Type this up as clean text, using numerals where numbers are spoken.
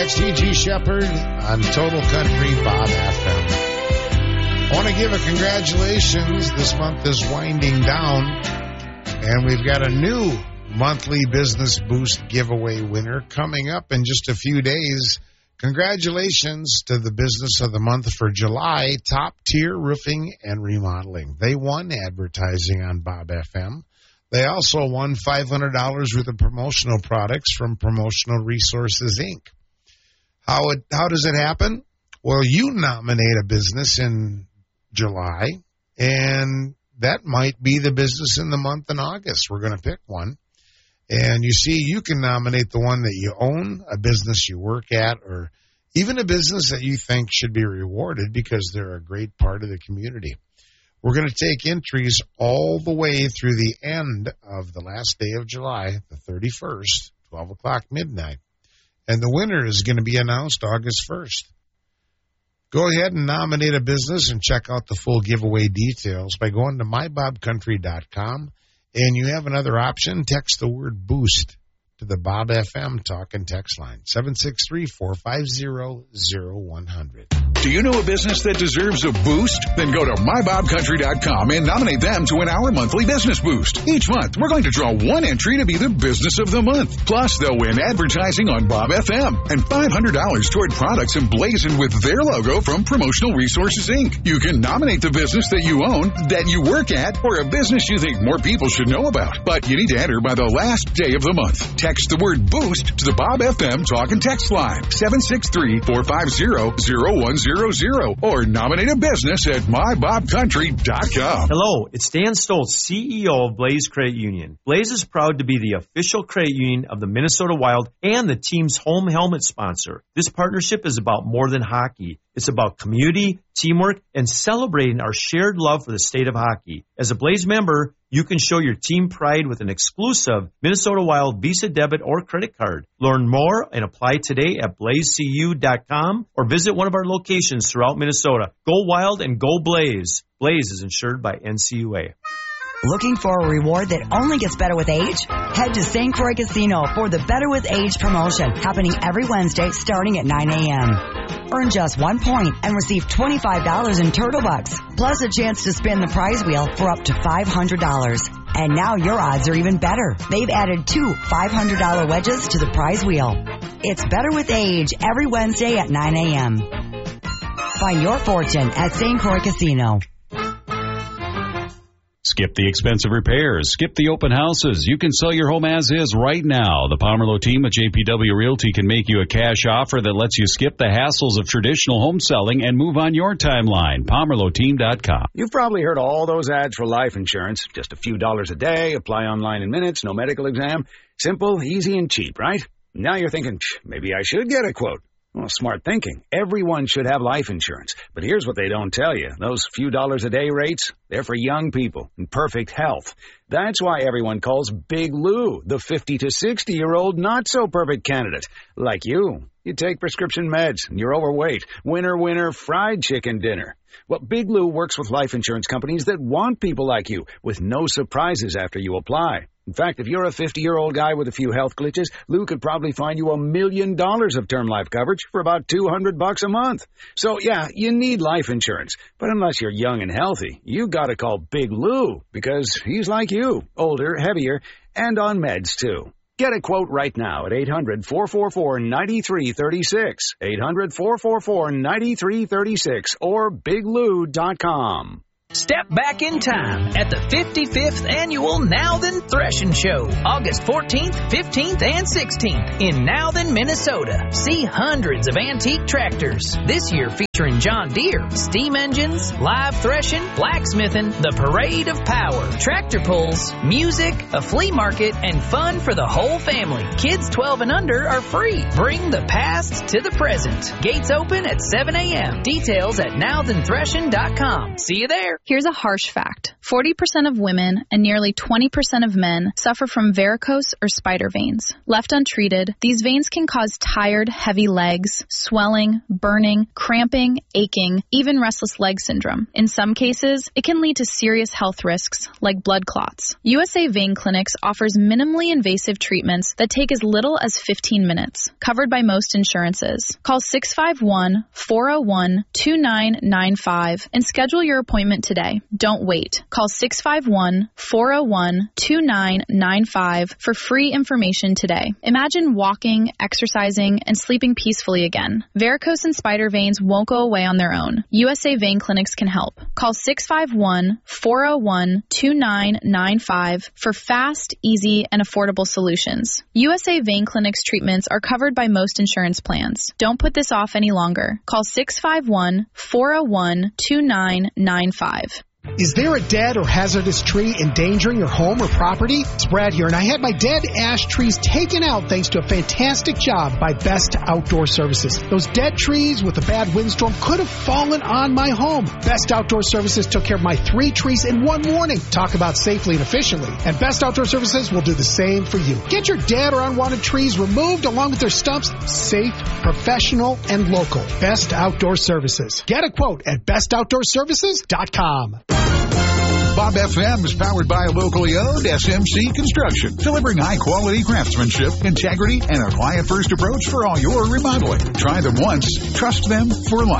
XTG Shepherd on Total Country Bob FM. I want to give a congratulations. This month is winding down, and we've got a new monthly Business Boost giveaway winner coming up in just a few days. Congratulations to the Business of the Month for July, Top Tier Roofing and Remodeling. They won advertising on Bob FM. They also won $500 worth of promotional products from Promotional Resources, Inc. How does it happen? Well, you nominate a business in July, and that might be the business in the month in August. We're going to pick one. And you see, you can nominate the one that you own, a business you work at, or even a business that you think should be rewarded because they're a great part of the community. We're going to take entries all the way through the end of the last day of July, the 31st, 12 o'clock midnight. And the winner is going to be announced August 1st. Go ahead and nominate a business and check out the full giveaway details by going to mybobcountry.com. And you have another option. Text the word BOOST to the Bob FM talk and text line, 763-450-0100. Do you know a business that deserves a boost? Then go to mybobcountry.com and nominate them to win our monthly business boost. Each month, we're going to draw one entry to be the business of the month. Plus, they'll win advertising on Bob FM and $500 toward products emblazoned with their logo from Promotional Resources, Inc. You can nominate the business that you own, that you work at, or a business you think more people should know about. But you need to enter by the last day of the month. Text the word BOOST to the Bob FM talk and text line, 763-450-0100, or nominate a business at mybobcountry.com. Hello, it's Dan Stoltz, CEO of Blaze Credit Union. Blaze is proud to be the official credit union of the Minnesota Wild and the team's home helmet sponsor. This partnership is about more than hockey. It's about community, teamwork, and celebrating our shared love for the state of hockey. As a Blaze member, you can show your team pride with an exclusive Minnesota Wild Visa debit or credit card. Learn more and apply today at blazecu.com or visit one of our locations throughout Minnesota. Go Wild and go Blaze. Blaze is insured by NCUA. Looking for a reward that only gets better with age? Head to St. Croix Casino for the Better with Age promotion, happening every Wednesday starting at 9 a.m. Earn just 1 point and receive $25 in Turtle Bucks, plus a chance to spin the prize wheel for up to $500. And now your odds are even better. They've added 2 $500 wedges to the prize wheel. It's Better with Age every Wednesday at 9 a.m. Find your fortune at St. Croix Casino. Skip the expensive repairs. Skip the open houses. You can sell your home as is right now. The Pomerleau team at JPW Realty can make you a cash offer that lets you skip the hassles of traditional home selling and move on your timeline. PomerleauTeam.com. You've probably heard all those ads for life insurance. Just a few dollars a day, apply online in minutes, no medical exam. Simple, easy, and cheap, right? Now you're thinking, maybe I should get a quote. Well, smart thinking. Everyone should have life insurance. But here's what they don't tell you. Those few dollars a day rates, they're for young people in perfect health. That's why everyone calls Big Lou the 50 to 60-year-old not-so-perfect candidate. Like you. You take prescription meds, and you're overweight. Winner, winner, fried chicken dinner. Well, Big Lou works with life insurance companies that want people like you, with no surprises after you apply. In fact, if you're a 50-year-old guy with a few health glitches, Lou could probably find you $1 million of term life coverage for about $200 a month. So, yeah, you need life insurance. But unless you're young and healthy, you gotta call Big Lou, because he's like you, older, heavier, and on meds, too. Get a quote right now at 800-444-9336, 800-444-9336, or biglou.com. Step back in time at the 55th Annual Now Then Threshing Show, August 14th, 15th, and 16th in Now Then, Minnesota. See hundreds of antique tractors, this year featuring John Deere, steam engines, live threshing, blacksmithing, the parade of power, tractor pulls, music, a flea market, and fun for the whole family. Kids 12 and under are free. Bring the past to the present. Gates open at 7 a.m. Details at nowthenthreshing.com. See you there. Here's a harsh fact. 40% of women and nearly 20% of men suffer from varicose or spider veins. Left untreated, these veins can cause tired, heavy legs, swelling, burning, cramping, aching, even restless leg syndrome. In some cases, it can lead to serious health risks like blood clots. USA Vein Clinics offers minimally invasive treatments that take as little as 15 minutes, covered by most insurances. Call 651-401-2995 and schedule your appointment today. Don't wait. Call 651-401-2995 for free information today. Imagine walking, exercising, and sleeping peacefully again. Varicose and spider veins won't go away on their own. USA Vein Clinics can help. Call 651-401-2995 for fast, easy, and affordable solutions. USA Vein Clinics treatments are covered by most insurance plans. Don't put this off any longer. Call 651-401-2995. Is there a dead or hazardous tree endangering your home or property? It's Brad here, and I had my dead ash trees taken out thanks to a fantastic job by Best Outdoor Services. Those dead trees with a bad windstorm could have fallen on my home. Best Outdoor Services took care of my 3 trees in one morning. Talk about safely and efficiently. And Best Outdoor Services will do the same for you. Get your dead or unwanted trees removed along with their stumps. Safe, professional, and local. Best Outdoor Services. Get a quote at bestoutdoorservices.com. Bob FM is powered by locally owned SMC Construction, delivering high-quality craftsmanship, integrity, and a client-first approach for all your remodeling. Try them once, trust them for life.